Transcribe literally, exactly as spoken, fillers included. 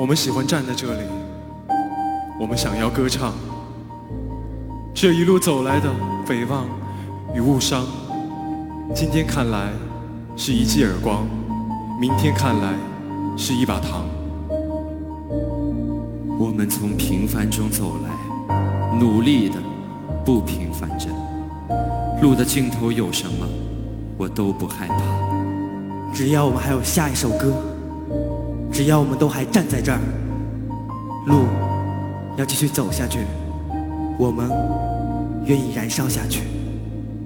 我们喜欢站在这里，我们想要歌唱。这一路走来的诽谤与误伤，今天看来是一记耳光，明天看来是一把糖。 我们从平凡中走来，努力的不平凡着。路的尽头有什么，我都不害怕。 只要我们还有下一首歌，只要我们都还站在这儿，路要继续走下去，我们愿意燃烧下去。